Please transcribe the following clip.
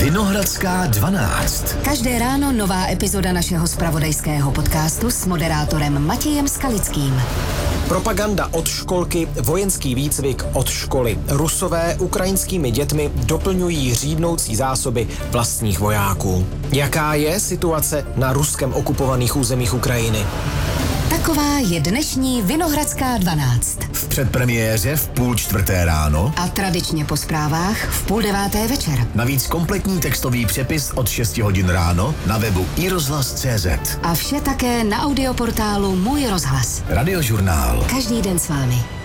Vinohradská 12. Každé ráno nová epizoda našeho zpravodajského podcastu s moderátorem Matějem Skalickým. Propaganda od školky, vojenský výcvik od školy. Rusové ukrajinskými dětmi doplňují řídnoucí zásoby vlastních vojáků. Jaká je situace na ruskem okupovaných územích Ukrajiny? Taková je dnešní Vinohradská 12. V předpremiéře v 3:30 ráno A tradičně po zprávách v 8:30 večer. navíc kompletní textový přepis od 6 hodin ráno na webu iRozhlas.cz. A vše také na audioportálu Můj rozhlas. Radiožurnál. Každý den s vámi.